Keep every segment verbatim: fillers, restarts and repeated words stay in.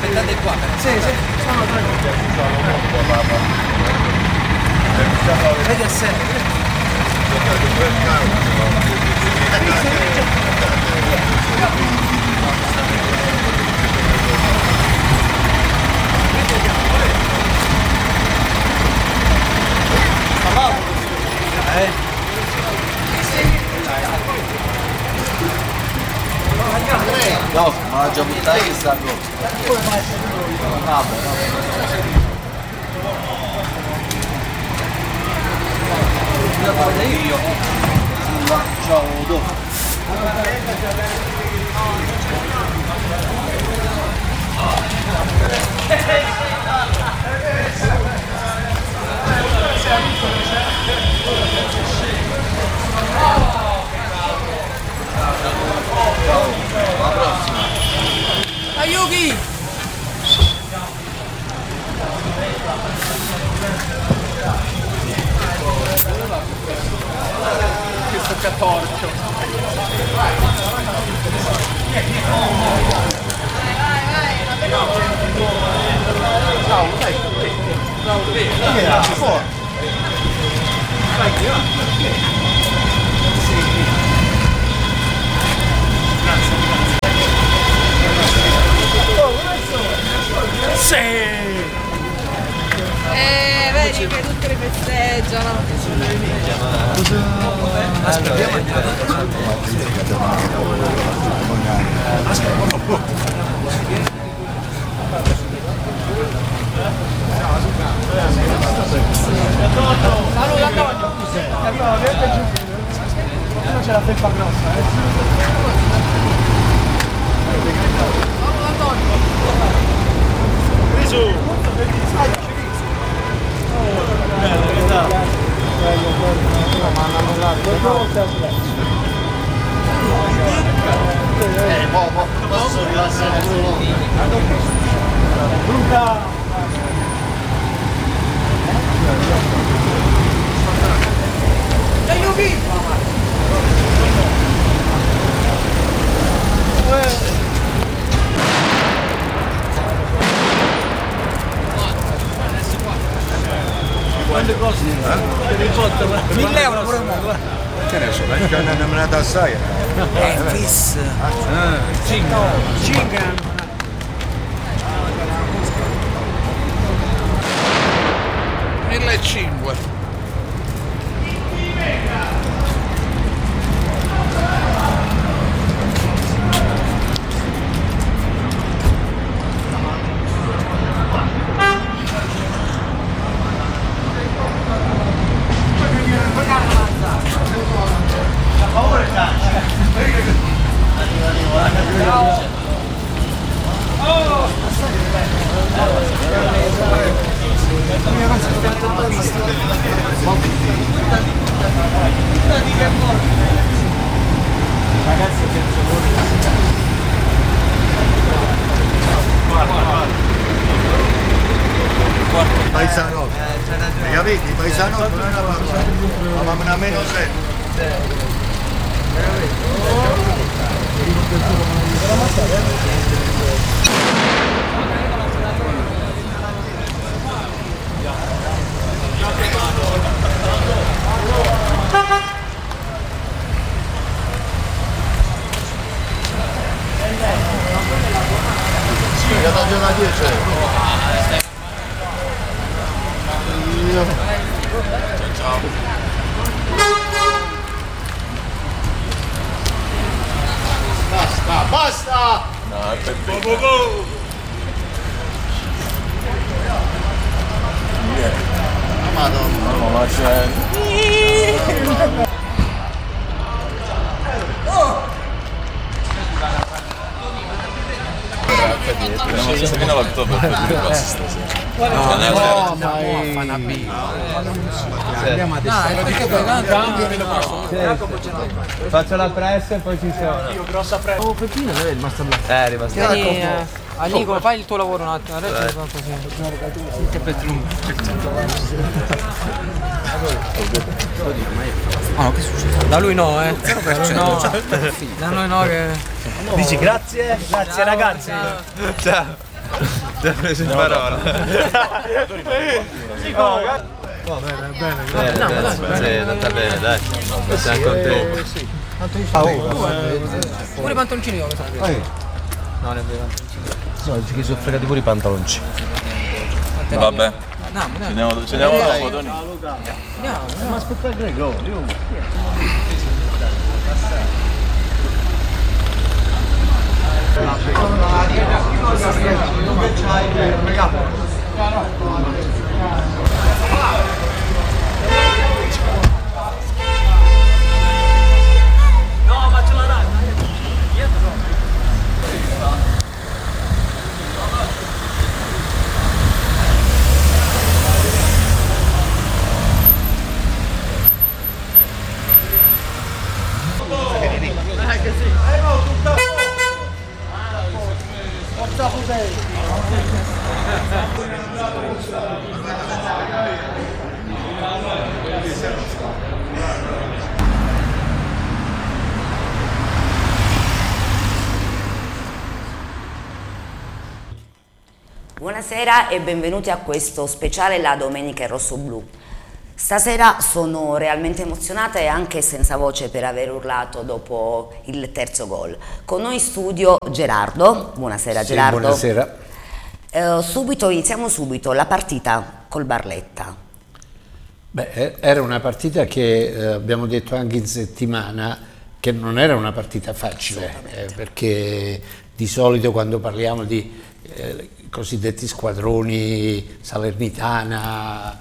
aspettate qua. Sì, sì. Sono vedi a sé. Eh? No, ma la già buttata che sta qua. Vabbè, vabbè. Io ciao dopo. La prossima. Ayuki! Questo catorcio. Ciao, dai. Ciao, dai. Fuori. Vai, sì! Eh, vedi che tutti le festeggiano. Aspetta, Saluta Antonio! Non c'è la felpa grossa, eh! Saluta Antonio! Risu! Bello, bello! Bello, bello! Ma hanno dato! eh, poco, posso rilassare solo. Luca! Ayuki! Quante cose? Eh? mille euro pure un modo, Che ne so, non me ne da assai. eh, fiss! cinque! cinque! millecinquecento. Ragazzi, penso Paesano, hai capito? I paesano non è una parola, ma a meno sempre. Io da giorno a dieci. Ciao. Basta, basta! No, è per go, go, go! Yeah. Madonna, no, ma c'è... Non si fino all'ottobre per dire cose stasera. No, no, ma è una B. Andiamo adesso. No, perché poi cambio. Faccio la pressa e poi ci sono. Io grossa pressa. Oh, Peppino, dove è il master black? Eh, è rimasto. Vieni, Alico, fai il tuo lavoro un attimo. Adesso fa così. Che Petrun. Ah, no, che è successo? Da lui no, eh. Da lui no. Da noi no che... Dici grazie, grazie ragazzi. Ciao. Ti ha preso in parola. Va bene, bene, Bene, grazie. Sì, è andata bene, dai. Siamo contenti. Pure i pantaloncini io, mi sa. No, ne abbiamo. No, oggi che sono fregati pure i pantaloncini. Vabbè. No, no. Ci andiamo, ci andiamo dopo, Tony. ma aspetta Grego, io. Buonasera e benvenuti a questo speciale La Domenica in Rossoblu. Stasera sono realmente emozionata e anche senza voce per aver urlato dopo il terzo gol. Con noi in studio Gerardo. Buonasera Sì, Gerardo. buonasera. Eh, subito, iniziamo subito la partita col Barletta. Beh, era una partita che eh, abbiamo detto anche in settimana che non era una partita facile, eh, perché di solito quando parliamo di eh, cosiddetti squadroni Salernitana,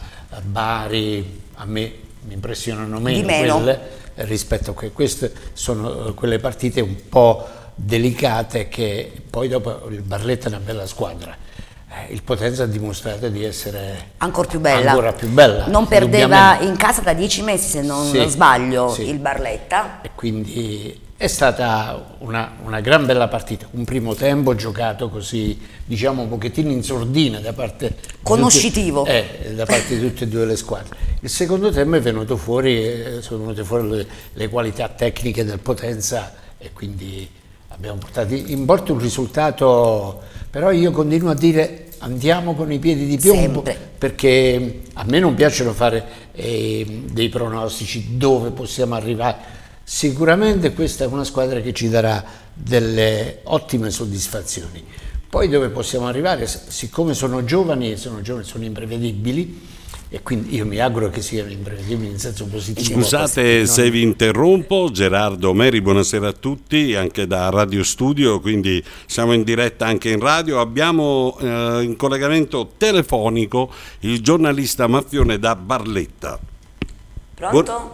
Bari, a me mi impressionano meno, meno. quelle rispetto a que queste sono quelle partite un po' delicate che poi dopo il Barletta è una bella squadra. Il Potenza ha dimostrato di essere Ancora più bella. Ancora più bella. Non perdeva in casa da dieci mesi, se non Sì, sbaglio, sì. il Barletta. E quindi è stata una, una gran bella partita, un primo tempo giocato così, diciamo un pochettino in sordina da parte Conoscitivo. Di tutte, eh, da parte di tutte e due le squadre. Il secondo tempo è venuto fuori, eh, sono venute fuori le, le qualità tecniche del Potenza e quindi abbiamo portato in porto un risultato, però io continuo a dire andiamo con i piedi di piombo. Sempre. Perché a me non piacciono fare eh, dei pronostici dove possiamo arrivare. Sicuramente questa è una squadra che ci darà delle ottime soddisfazioni. Poi dove possiamo arrivare, siccome sono giovani, sono giovani, sono imprevedibili, e quindi io mi auguro che siano imprevedibili in senso positivo. Scusate se vi interrompo, Gerardo Meri, buonasera a tutti, anche da Radio Studio, quindi siamo in diretta anche in radio. Abbiamo eh, in collegamento telefonico il giornalista Maffione da Barletta. Pronto? Buon...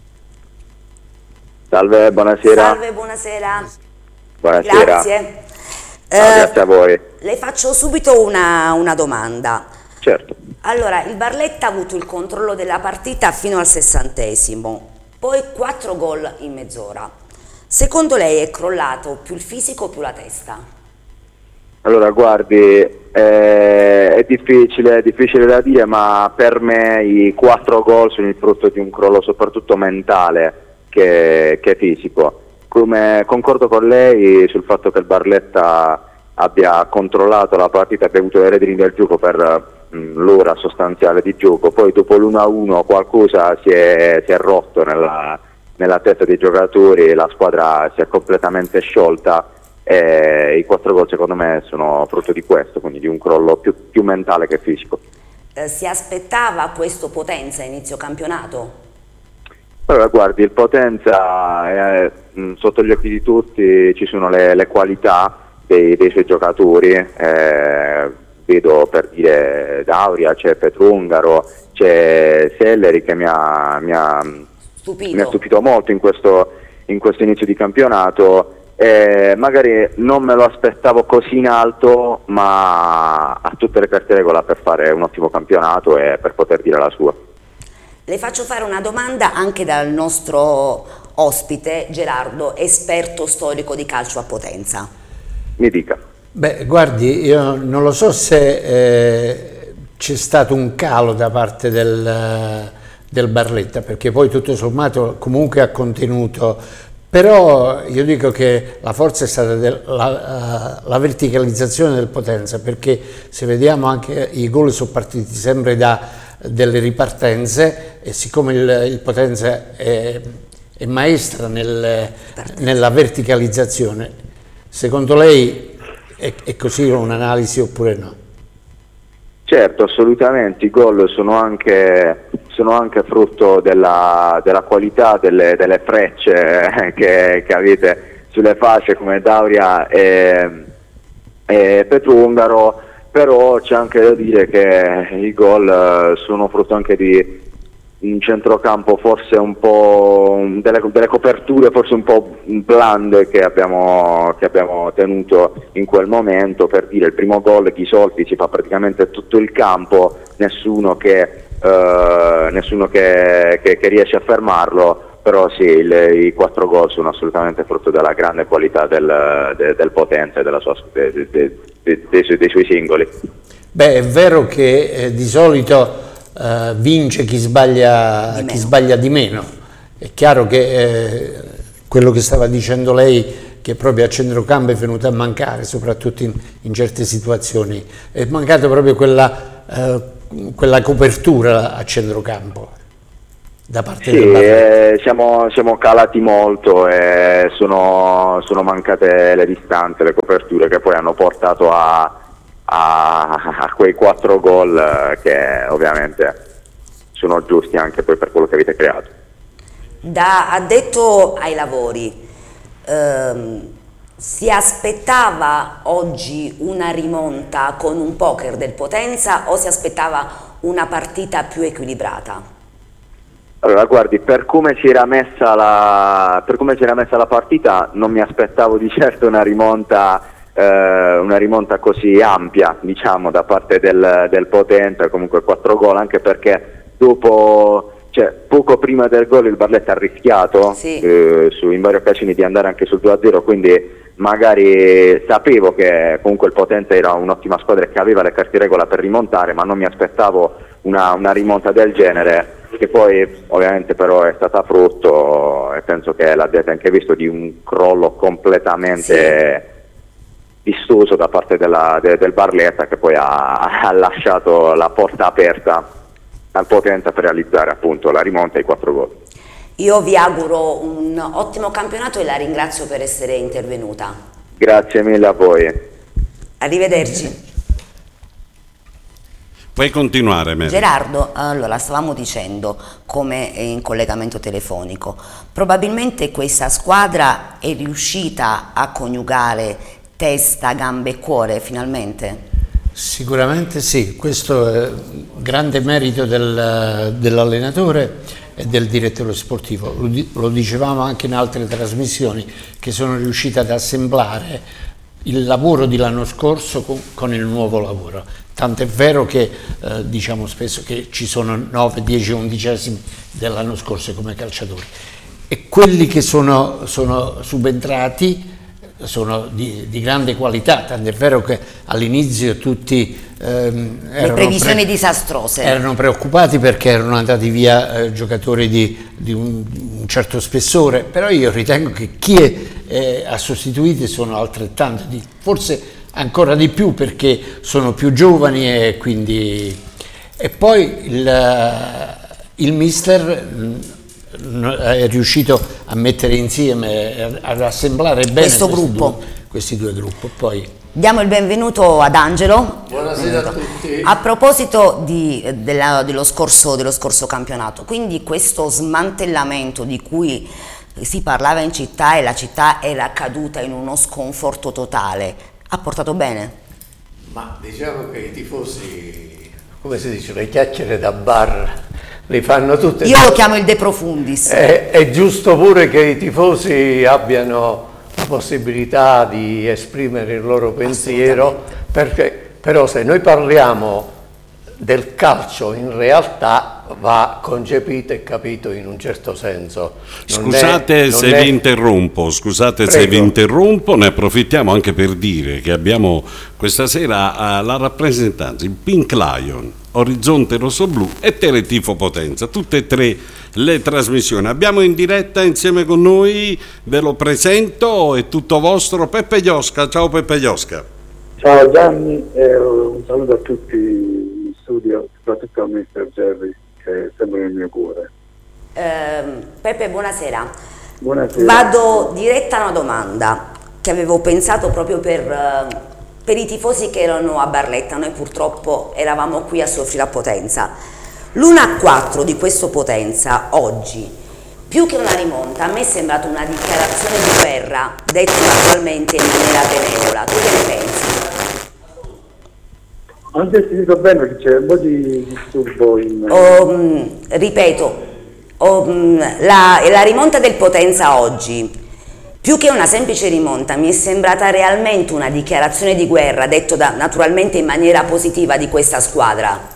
Salve, buonasera. Salve, buonasera. Buonasera. Grazie. No, Eh, grazie a voi. Le faccio subito una, una domanda. Certo. Allora, il Barletta ha avuto il controllo della partita fino al sessantesimo, poi quattro gol in mezz'ora. Secondo lei è crollato più il fisico o più la testa? Allora, guardi, eh, è difficile, è difficile da dire, ma per me i quattro gol sono il frutto di un crollo soprattutto mentale che, che fisico. Come concordo con lei sul fatto che il Barletta abbia controllato la partita, abbia avuto le redini del gioco per mh, l'ora sostanziale di gioco, poi dopo l'uno a uno qualcosa si è, si è rotto nella, nella testa dei giocatori, la squadra si è completamente sciolta e i quattro gol secondo me sono frutto di questo, quindi di un crollo più, più mentale che fisico. Eh, si aspettava questo Potenza a inizio campionato? Allora, guardi, il Potenza è, mh, sotto gli occhi di tutti ci sono le, le qualità dei, dei suoi giocatori, eh, vedo per dire Dauria, c'è Petrungaro, c'è Selleri che mi ha, mi ha, Stupito. mi ha stupito molto in questo, in questo inizio di campionato. Eh, magari non me lo aspettavo così in alto, ma ha tutte le carte regola per fare un ottimo campionato e per poter dire la sua. Le faccio fare una domanda anche dal nostro ospite Gerardo, esperto storico di calcio a Potenza. Mi dica. Beh, guardi, io non lo so se eh, c'è stato un calo da parte del, del Barletta, perché poi tutto sommato comunque ha contenuto Però io dico che la forza è stata del, la, uh, la verticalizzazione del Potenza, perché se vediamo anche i gol sono partiti sempre da delle ripartenze, e siccome il, il Potenza è, è maestra nel, nella verticalizzazione, secondo lei è, è così un'analisi oppure no? Certo, assolutamente, i gol sono anche, sono anche frutto della, della qualità delle, delle frecce che, che avete sulle fasce come Dauria e, e Petrungaro, però c'è anche da dire che i gol sono frutto anche di un centrocampo forse un po' delle, delle coperture forse un po' blande che abbiamo, che abbiamo tenuto in quel momento. Per dire, il primo gol Ghisolfi si fa praticamente tutto il campo, nessuno che, eh, nessuno che, che, che riesce a fermarlo, però sì, il, i quattro gol sono assolutamente frutto della grande qualità del, de, del Potenza e della sua, de, de, de, de, dei, suoi, dei suoi singoli. Beh, è vero che eh, di solito Uh, vince chi sbaglia di, chi sbaglia di meno. È chiaro che eh, quello che stava dicendo lei, che proprio a centrocampo è venuto a mancare, soprattutto in, in certe situazioni, è mancato proprio quella, uh, quella copertura a centrocampo da parte sì, del eh, siamo, siamo calati molto e sono, sono mancate le distanze, le coperture che poi hanno portato a A, a quei quattro gol che ovviamente sono giusti anche poi per quello che avete creato. Da addetto ai lavori, ehm, si aspettava oggi una rimonta con un poker del Potenza o si aspettava una partita più equilibrata? Allora guardi, per come si era messa la, per come si era messa la partita non mi aspettavo di certo una rimonta una rimonta così ampia, diciamo, da parte del, del Potenza, comunque quattro gol, anche perché dopo, cioè poco prima del gol il Barletta ha rischiato sì. eh, su, in varie occasioni di andare anche sul due a zero, quindi magari sapevo che comunque il Potenza era un'ottima squadra e che aveva le carte in regola per rimontare, ma non mi aspettavo una, una rimonta del genere, che poi ovviamente però è stata frutto, e penso che l'abbiate anche visto, di un crollo completamente sì. vistoso da parte della, de, del Barletta, che poi ha, ha lasciato la porta aperta al Potenza per realizzare appunto la rimonta e i quattro gol. Io vi auguro un ottimo campionato e la ringrazio per essere intervenuta. Grazie mille a voi. Arrivederci. Puoi continuare, Mary. Gerardo, allora stavamo dicendo, come in collegamento telefonico, probabilmente questa squadra è riuscita a coniugare testa, gambe e cuore finalmente? Sicuramente sì, questo è grande merito del, dell'allenatore e del direttore sportivo. Lo, lo dicevamo anche in altre trasmissioni, che sono riusciti ad assemblare il lavoro dell'anno scorso con, con il nuovo lavoro. Tant'è vero che eh, diciamo spesso che ci sono nove, dieci, undicesimi dell'anno scorso come calciatori, e quelli che sono, sono subentrati sono di, di grande qualità, tant'è vero che all'inizio tutti ehm, erano, le previsioni pre disastrose erano preoccupati perché erano andati via eh, giocatori di, di un, un certo spessore, però io ritengo che chi è, eh, ha sostituiti sono altrettanto, di, forse ancora di più perché sono più giovani, e quindi e poi il, il mister è riuscito a mettere insieme, ad assemblare bene questo gruppo, due, questi due gruppi. Poi diamo il benvenuto ad Angelo. Buonasera a tutti. A proposito di, della, dello, scorso, dello scorso campionato, quindi questo smantellamento di cui si parlava in città e la città era caduta in uno sconforto totale, ha portato bene? Ma diciamo che i tifosi, come si dice, le chiacchiere da bar li fanno tutte. Io lo chiamo il de profundis. È, è giusto pure che i tifosi abbiano la possibilità di esprimere il loro pensiero, perché però se noi parliamo del calcio in realtà va concepito e capito in un certo senso. Non scusate è, se è... vi interrompo, scusate Prego. se vi interrompo, ne approfittiamo anche per dire che abbiamo questa sera uh, la rappresentanza, il Pink Lion, Orizzonte Rossoblu e Teletifo Potenza, tutte e tre le trasmissioni. Abbiamo in diretta insieme con noi, ve lo presento, è tutto vostro, Peppe Ghiosca. Ciao Peppe Ghiosca. Ciao Gianni, e un saluto a tutti in studio, soprattutto al mister Jerry che è sempre nel mio cuore. Eh, Peppe, buonasera. Buonasera. Vado diretta a una domanda che avevo pensato proprio per, uh, per i tifosi che erano a Barletta. Noi purtroppo eravamo qui a soffrire a Potenza. L'uno a quattro di questo Potenza oggi, più che una rimonta, a me è sembrata una dichiarazione di guerra, detta naturalmente in maniera benevola. Tu che ne pensi? Non ti ho sentito bene perché c'è un po' di disturbo in... Oh, mh, ripeto, oh, mh, la, la rimonta del Potenza oggi, più che una semplice rimonta, mi è sembrata realmente una dichiarazione di guerra, detto da, naturalmente in maniera positiva di questa squadra.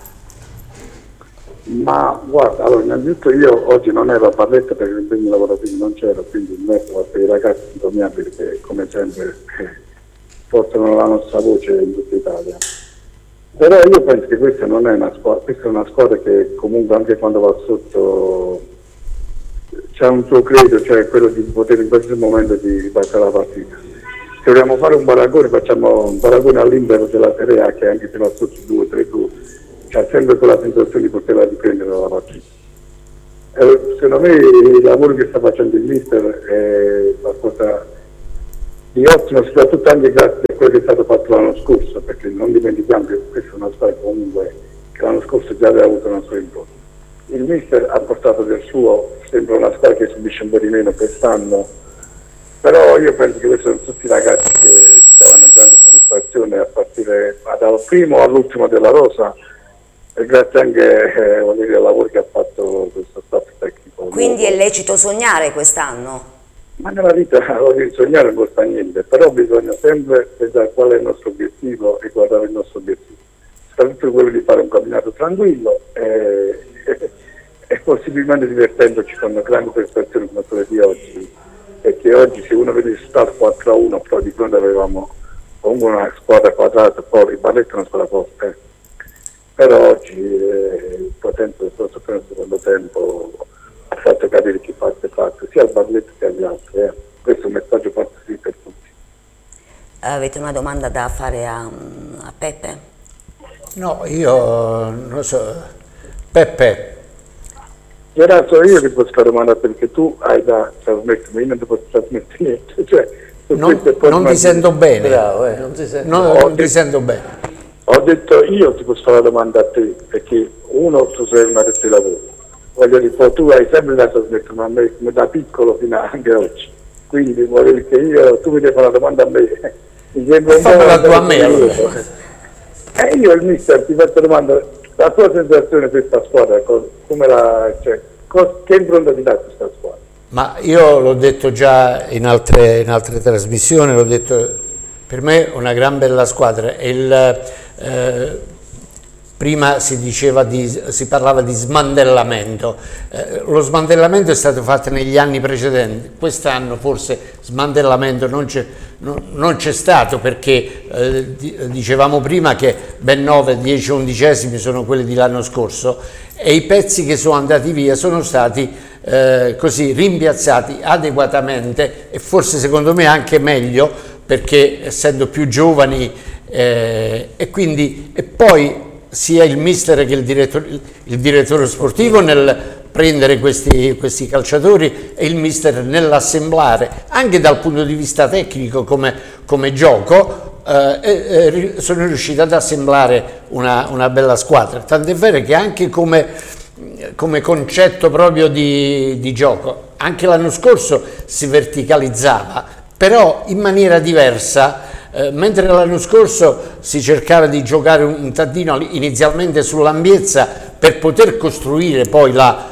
Ma guarda, allora innanzitutto io oggi non ero a Barletta perché l'impegno lavorativo non c'era, quindi il metto per i ragazzi indomiabili che come sempre eh, portano la nostra voce in tutta Italia. Però io penso che questa non è una squadra, questa è una squadra che comunque anche quando va sotto c'è un suo credo, cioè quello di poter in qualsiasi momento di ribaltare la partita. Se vogliamo fare un paragone, facciamo un paragone all'Inter della Serie A che anche se va sotto due tre due c'ha sempre quella sensazione di poterla riprendere la partita. E secondo me il lavoro che sta facendo il mister è qualcosa di ottimo, soprattutto anche grazie a quello che è stato fatto l'anno scorso, perché non dimentichiamo che questa è una squadra comunque che l'anno scorso già aveva avuto una sua impronta. Il mister ha portato del suo, sembra una squadra che subisce un po' di meno quest'anno, però io penso che questi sono tutti ragazzi che ci daranno grande soddisfazione a partire dal primo all'ultimo della rosa, e grazie anche eh, voglio dire, al lavoro che ha fatto questo staff tecnico. Quindi è lecito sognare quest'anno? Ma nella vita voglio dire, sognare non costa niente, però bisogna sempre pensare qual è il nostro obiettivo e guardare il nostro obiettivo. Soprattutto quello di fare un camminato tranquillo e, e, e possibilmente divertendoci con grandi prestazioni come quelle di oggi, perché oggi se uno vede il stato quattro a uno, però di fronte avevamo comunque una squadra quadrata, poi il Barletta è una squadra forte, però oggi eh, il Potenza soprattutto nel secondo tempo ha fatto capire chi parte fatto sia al Barletta che agli altri, eh. Questo è un messaggio forte sì per tutti. Avete una domanda da fare a, a Peppe? No, io non so, Peppe. Gerardo, io ti posso fare domanda perché tu hai da trasmettere, io non ti posso trasmettere niente, cioè, non, non ti sento bene. Bravo, eh, non ti sento, no, non non ti ti sento bene. Ho detto io ti posso fare la domanda a te, perché uno tu sei una rete di lavoro, voglio dire, poi tu hai sempre dato trasmettere, ma a me come da piccolo fino a anche oggi, quindi voglio dire che io, tu mi devi fare la domanda a me, mi sembra un po' la tua a me allora. E eh, io il mister ti faccio la domanda, la tua sensazione per questa squadra, come la, cioè, che impronta ti dà questa squadra? Ma io l'ho detto già in altre, in altre trasmissioni, l'ho detto, per me una gran bella squadra. Il, eh, prima si diceva di, si parlava di smantellamento, eh, lo smantellamento è stato fatto negli anni precedenti, quest'anno forse smantellamento non c'è non, non c'è stato perché eh, dicevamo prima che ben nove, dieci undicesimi sono quelli di l'anno scorso e i pezzi che sono andati via sono stati eh, così rimpiazzati adeguatamente e forse secondo me anche meglio perché essendo più giovani eh, e quindi e poi sia il mister che il direttore, il direttore sportivo nel prendere questi, questi calciatori e il mister nell'assemblare anche dal punto di vista tecnico come, come gioco eh, eh, sono riusciti ad assemblare una, una bella squadra, tant'è vero che anche come, come concetto proprio di, di gioco anche l'anno scorso si verticalizzava però in maniera diversa. Eh, mentre l'anno scorso si cercava di giocare un, un tantino inizialmente sull'ampiezza per poter costruire poi la,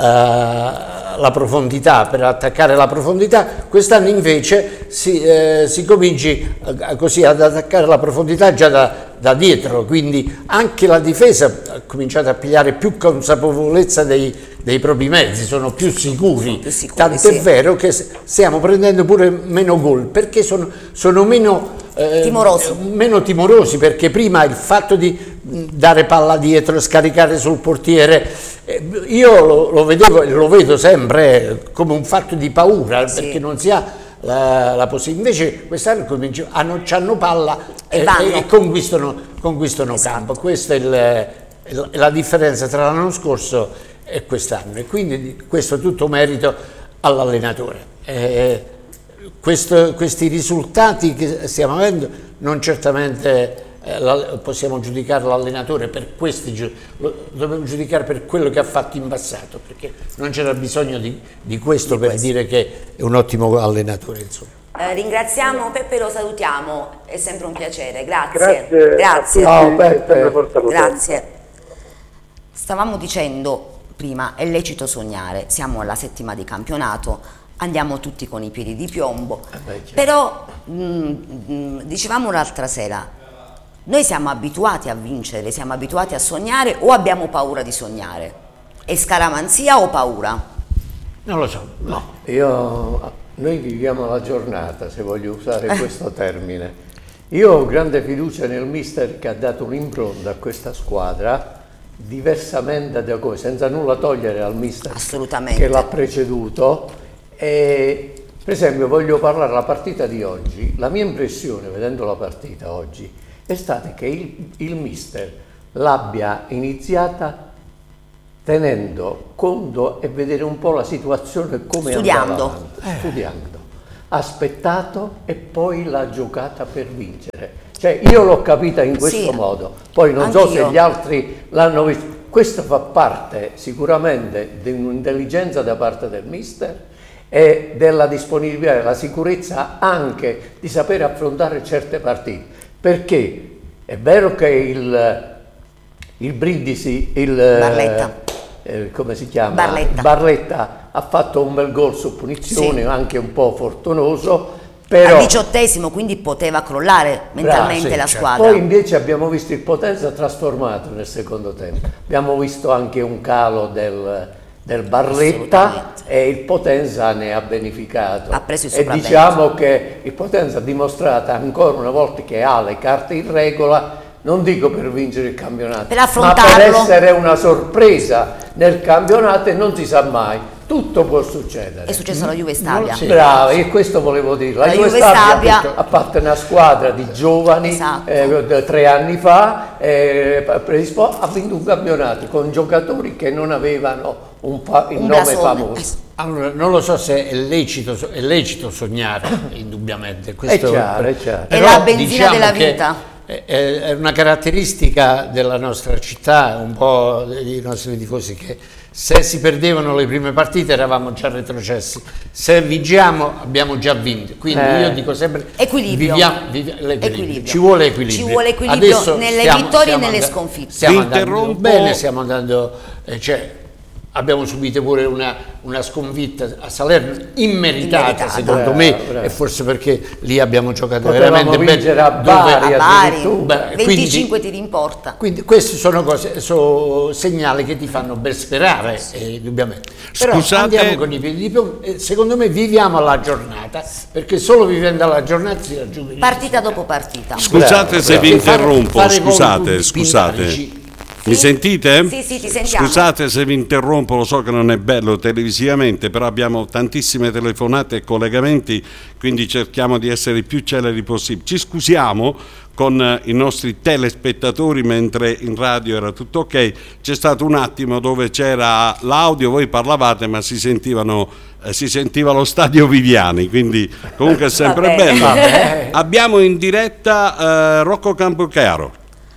eh, la profondità, per attaccare la profondità, quest'anno invece si, eh, si cominci eh, così ad attaccare la profondità già da, da dietro, quindi anche la difesa ha cominciato a pigliare più consapevolezza dei, dei propri mezzi, sono più sicuri, più sicuri tant'è sì. vero che stiamo prendendo pure meno gol perché sono, sono meno... Eh, timorosi. meno timorosi perché prima il fatto di, dare palla dietro, scaricare sul portiere. Io lo, lo vedevo e lo vedo sempre come un fatto di paura, sì, perché non si ha la, la possibilità. Invece quest'anno hanno, hanno palla e, e, e conquistano, conquistano esatto. campo. Questa è il, la differenza tra l'anno scorso e quest'anno, e quindi questo è tutto merito all'allenatore. Eh, questo, questi risultati che stiamo avendo non certamente eh, la, possiamo giudicare l'allenatore per questi, lo dobbiamo giudicare per quello che ha fatto in passato, perché non c'era bisogno di, di questo di per questo. dire che è un ottimo allenatore, insomma. Eh, ringraziamo Peppe, lo salutiamo, è sempre un piacere, grazie. Grazie. Grazie. Ciao, Peppe. Grazie. Stavamo dicendo prima, è lecito sognare, siamo alla settima di campionato, andiamo tutti con i piedi di piombo, eh beh, però mh, mh, dicevamo l'altra sera, noi siamo abituati a vincere, siamo abituati a sognare o abbiamo paura di sognare? È scaramanzia o paura? Non lo so, no. Io, noi viviamo la giornata, se voglio usare eh. questo termine. Io ho grande fiducia nel mister che ha dato un'impronta a questa squadra, diversamente da come, senza nulla togliere al mister che l'ha preceduto. E, per esempio, voglio parlare della partita di oggi. La mia impressione vedendo la partita oggi è stata che il, il mister l'abbia iniziata tenendo conto e vedere un po' la situazione come studiando. andava avanti, eh. studiando, aspettato e poi l'ha giocata per vincere. Cioè io l'ho capita in questo sì, modo, poi non so se gli altri l'hanno visto. Questo fa parte sicuramente di un'intelligenza da parte del mister e della disponibilità, della sicurezza anche di sapere affrontare certe partite, perché è vero che il, il Brindisi, il Barletta, eh, come si chiama? Barletta. Barletta ha fatto un bel gol su punizione, sì, anche un po' fortunoso. Però, al diciottesimo, quindi poteva crollare mentalmente bravo, la sì, squadra. Poi invece abbiamo visto il Potenza trasformato nel secondo tempo. Abbiamo visto anche un calo del, del Barletta e il Potenza ne ha beneficiato. Ha preso il e diciamo che il Potenza ha dimostrato ancora una volta che ha le carte in regola, non dico per vincere il campionato, per ma per essere una sorpresa nel campionato, e non si sa mai. Tutto può succedere. È successo alla Juve Stabia. Sì. Bravo, e questo volevo dire. La, la Juve, Juve Stabia, Stabia, a parte una squadra di giovani, esatto, eh, tre anni fa, eh, ha vinto un campionato con giocatori che non avevano un, il un nome blasone. famoso. Allora, non lo so se è lecito, è lecito sognare, indubbiamente. Questo è chiaro, è chiaro. È la benzina diciamo della vita. È una caratteristica della nostra città, un po' dei nostri tifosi, che se si perdevano le prime partite eravamo già retrocessi, se vinciamo abbiamo già vinto, quindi eh. io dico sempre equilibrio. Viviamo, viviamo, equilibrio. Ci vuole equilibrio, ci vuole equilibrio Adesso nelle stiamo, vittorie e nelle sconfitte. Stiamo andando bene, stiamo andando, eh, cioè, abbiamo subito pure una, una sconfitta a Salerno immeritata, immeritata. secondo me, bravo, bravo. E forse perché lì abbiamo giocato Potevamo veramente bene. A Bari, a Bari, beh, venticinque tiri in porta. Quindi questi sono cose, sono segnali che ti fanno ben sperare, eh, indubbiamente. Però Scusate. andiamo con i piedi di piombo, eh, secondo me viviamo alla giornata, perché solo vivendo alla giornata si raggiunge. Partita dopo partita. Scusate bravo, se bravo. vi interrompo, fare, fare scusate, scusate. Mi sentite? Sì, sì, ti sentiamo. Scusate se vi interrompo, lo so che non è bello televisivamente, però abbiamo tantissime telefonate e collegamenti, quindi cerchiamo di essere i più celeri possibili. Ci scusiamo con i nostri telespettatori, mentre in radio era tutto ok. C'è stato un attimo dove c'era l'audio, voi parlavate, ma si sentivano eh, si sentiva lo stadio Viviani, quindi comunque è sempre bello. Abbiamo in diretta eh, Rocco Campochiaro.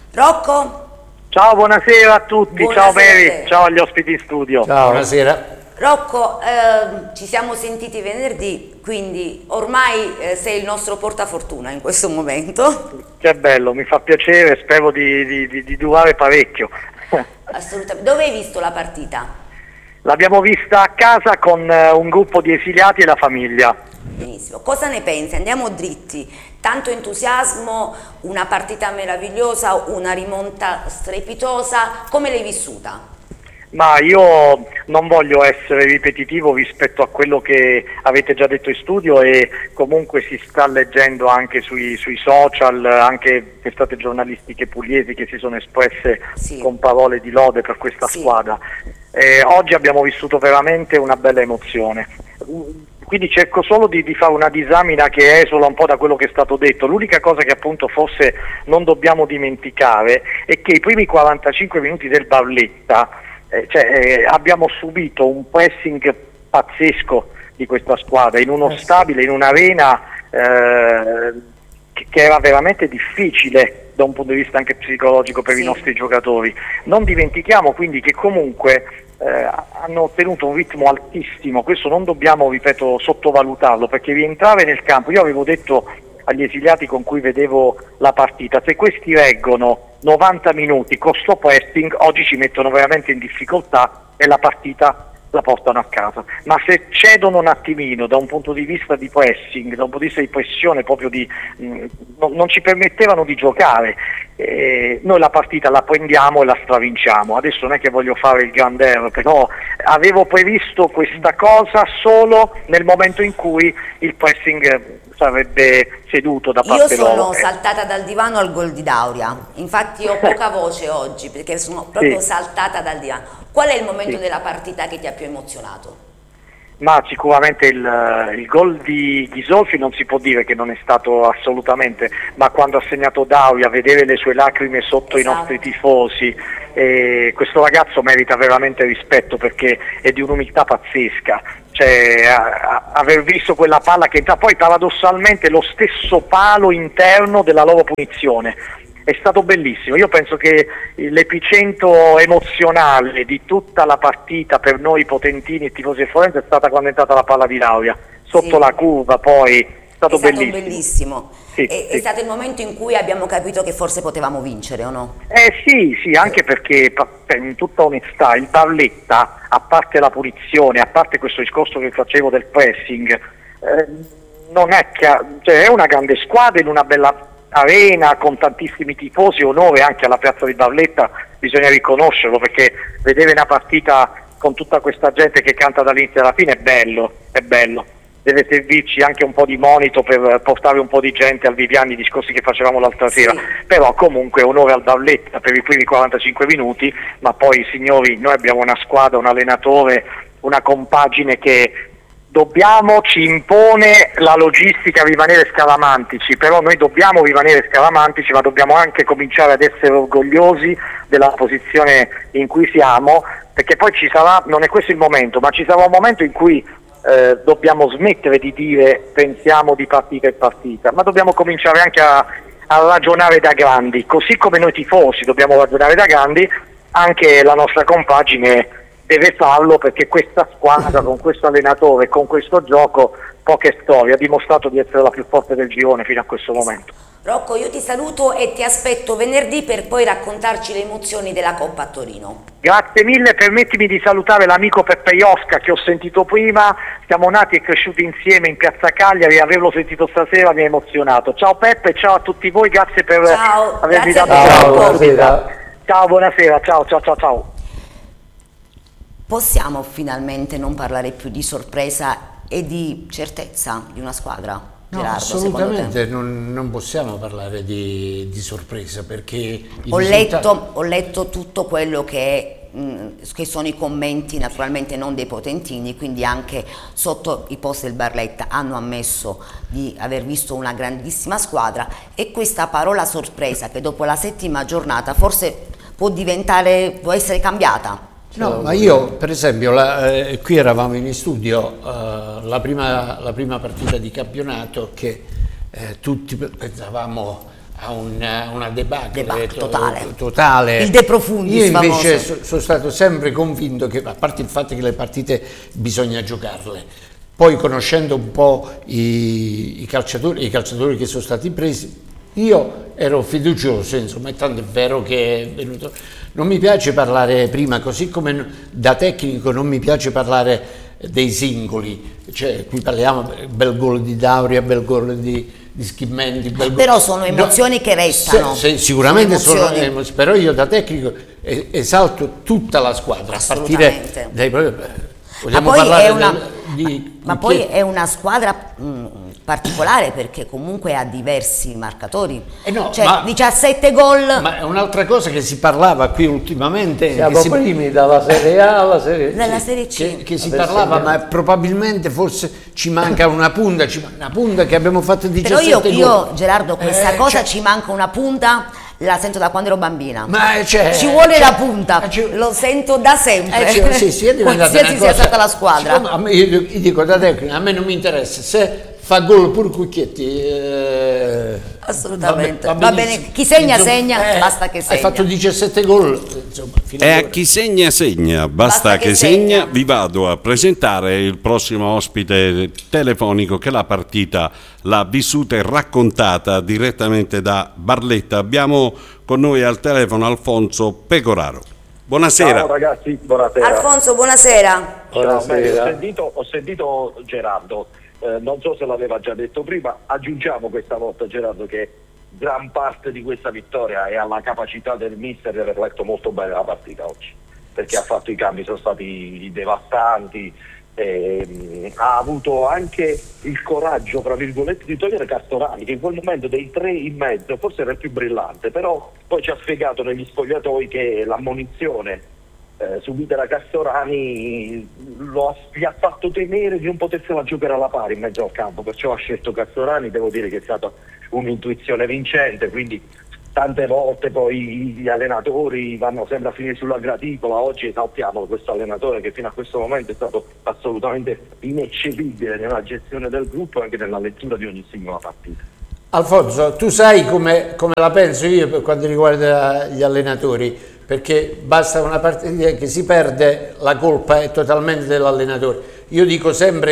Rocco? Ciao, buonasera a tutti, buonasera. Ciao Mary, ciao agli ospiti in studio. Ciao, buonasera. Rocco, eh, ci siamo sentiti venerdì, quindi ormai eh, sei il nostro portafortuna in questo momento. Che bello, mi fa piacere, spero di, di, di, di durare parecchio. Assolutamente. Dove hai visto la partita? L'abbiamo vista a casa con uh, un gruppo di esiliati e la famiglia. Benissimo, cosa ne pensi? Andiamo dritti. Tanto entusiasmo, una partita meravigliosa, una rimonta strepitosa, come l'hai vissuta? Ma io non voglio essere ripetitivo rispetto a quello che avete già detto in studio e comunque si sta leggendo anche sui, sui social, anche testate giornalistiche pugliesi che si sono espresse sì. con parole di lode per questa sì. squadra. Eh, oggi abbiamo vissuto veramente una bella emozione. Quindi cerco solo di, di fare una disamina che esula un po' da quello che è stato detto. L'unica cosa che appunto forse non dobbiamo dimenticare è che i primi quarantacinque minuti del Barletta eh, cioè, eh, abbiamo subito un pressing pazzesco di questa squadra in uno stabile, in un'arena eh, che, che era veramente difficile da un punto di vista anche psicologico per sì. i nostri giocatori. Non dimentichiamo quindi che comunque Eh, hanno ottenuto un ritmo altissimo, questo non dobbiamo, ripeto, sottovalutarlo, perché rientrare nel campo, io avevo detto agli esiliati con cui vedevo la partita, se questi reggono novanta minuti con sto pressing, oggi ci mettono veramente in difficoltà e la partita la portano a casa, ma se cedono un attimino da un punto di vista di pressing, da un punto di vista di pressione proprio di mh, non, non ci permettevano di giocare, eh, noi la partita la prendiamo e la stravinciamo. Adesso non è che voglio fare il grande errore, però avevo previsto questa cosa solo nel momento in cui il pressing sarebbe ceduto da parte loro. Io sono loro. saltata dal divano al gol di Dauria, infatti ho poca voce oggi perché sono proprio sì. saltata dal divano. Qual è il momento sì. della partita che ti ha più emozionato? Ma sicuramente il, il gol di Ghisolfi non si può dire che non è stato assolutamente, ma quando ha segnato Dauria, vedere le sue lacrime sotto esatto. i nostri tifosi, eh, questo ragazzo merita veramente rispetto perché è di un'umiltà pazzesca, cioè a, a, aver visto quella palla che entra, poi paradossalmente lo stesso palo interno della loro punizione. È stato bellissimo, io penso che l'epicentro emozionale di tutta la partita per noi potentini e tifosi del Forense è stata quando è entrata la palla di Lauria, sotto sì. la curva, poi è stato, è stato bellissimo. bellissimo. Sì, è, sì. è stato il momento in cui abbiamo capito che forse potevamo vincere, o no? Eh sì, sì, anche perché in tutta onestà il Barletta, a parte la punizione, a parte questo discorso che facevo del pressing, eh, non è che cioè, è una grande squadra in una bella arena con tantissimi tifosi, onore anche alla piazza di Barletta, bisogna riconoscerlo, perché vedere una partita con tutta questa gente che canta dall'inizio alla fine è bello, è bello. Deve servirci anche un po' di monito per portare un po' di gente al Viviani, i discorsi che facevamo l'altra sì. sera, però comunque onore al Barletta per i primi quarantacinque minuti, ma poi signori, noi abbiamo una squadra, un allenatore, una compagine che dobbiamo, ci impone la logistica rimanere scaramantici, però noi dobbiamo rimanere scaramantici, ma dobbiamo anche cominciare ad essere orgogliosi della posizione in cui siamo, perché poi ci sarà, non è questo il momento, ma ci sarà un momento in cui eh, dobbiamo smettere di dire pensiamo di partita e partita, ma dobbiamo cominciare anche a, a ragionare da grandi, così come noi tifosi dobbiamo ragionare da grandi, anche la nostra compagine deve farlo, perché questa squadra con questo allenatore, con questo gioco, poche storie, ha dimostrato di essere la più forte del girone fino a questo momento. Rocco, io ti saluto e ti aspetto venerdì per poi raccontarci le emozioni della Coppa a Torino. Grazie mille, permettimi di salutare l'amico Peppe Iosca che ho sentito prima, siamo nati e cresciuti insieme in Piazza Cagliari e averlo sentito stasera mi ha emozionato. Ciao Peppe, ciao a tutti voi, grazie per ciao, avermi grazie dato ciao, buonasera. Ciao, buonasera, ciao ciao ciao ciao. Possiamo finalmente non parlare più di sorpresa e di certezza di una squadra? No, Gerardo, assolutamente non, non possiamo parlare di, di sorpresa, perché ho letto, ho letto tutto quello che, mh, che sono i commenti, naturalmente non dei potentini, quindi anche sotto i post del Barletta hanno ammesso di aver visto una grandissima squadra, e questa parola sorpresa che dopo la settima giornata forse può diventare, può essere cambiata. No, ma io per esempio la, eh, qui eravamo in studio eh, la, prima, la prima partita di campionato che eh, tutti pensavamo a una, una debacle, debacle to, totale. totale. Il De Profundis io invece famoso. so, sono stato sempre convinto che, a parte il fatto che le partite bisogna giocarle, poi conoscendo un po' i, i, calciatori, i calciatori che sono stati presi, io ero fiducioso, insomma, e tanto è vero che è venuto. Non mi piace parlare prima, così come da tecnico non mi piace parlare dei singoli, cioè qui parliamo bel gol di Dauria, bel gol di, di schimenti. Bel... Però sono emozioni no, che restano. Se, se, sicuramente sono emozioni. sono emozioni, però io da tecnico esalto tutta la squadra, a partire dai propri... Vogliamo ma poi, parlare è una, del, di, ma di poi è una squadra mh, particolare perché comunque ha diversi marcatori, eh no, cioè ma, diciassette gol. Ma è un'altra cosa che si parlava qui ultimamente. Siamo che primi si, dalla Serie A alla Serie C. Dalla Serie C. Che, che si parlava, ma probabilmente forse ci manca una punta, ci, una punta che abbiamo fatto diciassette Però io, gol. io Gerardo, questa eh, cosa cioè, ci manca una punta. La sento da quando ero bambina. Ma cioè, ci vuole cioè, la punta, cioè, lo sento da sempre. Eh, cioè, sì, sì, è qualsiasi sia stata la squadra. Siccome, a me, io, io dico da tecnica, a me non mi interessa se fa gol pure Cucchietti. Eh, Assolutamente. Va, va bene, chi segna insomma, segna, eh, basta che segna. Hai fatto diciassette gol, insomma. E a chi segna segna, basta, basta che, che segna. segna. Vi vado a presentare il prossimo ospite telefonico che la partita l'ha vissuta e raccontata direttamente da Barletta. Abbiamo con noi al telefono Alfonso Pecoraro. Buonasera. Ciao ragazzi, buonasera. Alfonso, buonasera. Buonasera. Ciao, ho, sentito, ho sentito Gerardo, eh, non so se l'aveva già detto prima, aggiungiamo questa volta Gerardo che gran parte di questa vittoria è alla capacità del mister di aver letto molto bene la partita oggi, perché ha fatto i cambi, sono stati devastanti, eh, ha avuto anche il coraggio, tra virgolette, di togliere Castorani, che in quel momento dei tre in mezzo forse era il più brillante, però poi ci ha spiegato negli spogliatoi che l'ammonizione eh, subita da Castorani lo ha, gli ha fatto temere di non potersela giocare alla pari in mezzo al campo, perciò ha scelto Castorani. Devo dire che è stata un'intuizione vincente, quindi tante volte poi gli allenatori vanno sempre a finire sulla graticola. Oggi esaltiamo questo allenatore che fino a questo momento è stato assolutamente ineccepibile nella gestione del gruppo e anche nella lettura di ogni singola partita. Alfonso, tu sai come, come la penso io per quanto riguarda gli allenatori, perché basta una partita che si perde, la colpa è totalmente dell'allenatore. Io dico sempre